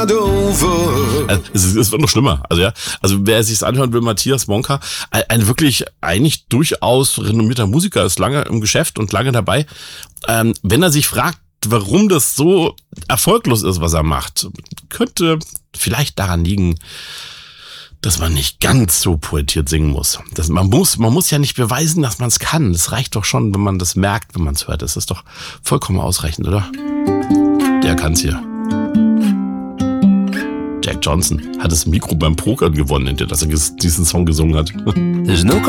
start over. Es wird noch schlimmer. Also wer sich's anhören will, Matthias Wonka, ein wirklich eigentlich durchaus renommierter Musiker, ist lange im Geschäft und lange dabei. Wenn er sich fragt, warum das so erfolglos ist, was er macht, könnte vielleicht daran liegen, dass man nicht ganz so pointiert singen muss. Man muss ja nicht beweisen, dass man es kann. Es reicht doch schon, wenn man das merkt, wenn man es hört. Das ist doch vollkommen ausreichend, oder? Der kann's hier. Jack Johnson hat das Mikro beim Pokern gewonnen, dass er diesen Song gesungen hat.